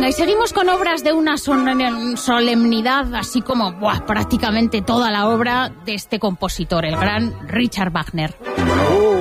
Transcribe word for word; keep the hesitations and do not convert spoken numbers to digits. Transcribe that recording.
Venga, y seguimos con obras de una solemnidad, así como buah, prácticamente toda la obra de este compositor, el gran Richard Wagner. Oh.